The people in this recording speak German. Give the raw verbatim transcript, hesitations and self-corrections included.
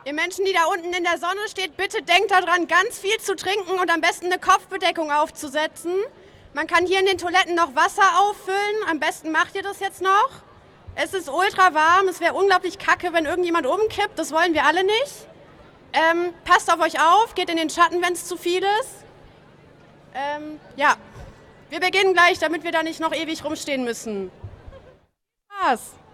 Ihr Menschen, die da unten in der Sonne steht, bitte denkt daran, ganz viel zu trinken und am besten eine Kopfbedeckung aufzusetzen. Man kann hier in den Toiletten noch Wasser auffüllen. Am besten macht ihr das jetzt noch. Es ist ultra warm. Es wäre unglaublich kacke, wenn irgendjemand umkippt. Das wollen wir alle nicht. Ähm, passt auf euch auf, geht in den Schatten, wenn es zu viel ist. Ähm, ja, wir beginnen gleich, damit wir da nicht noch ewig rumstehen müssen. Spaß!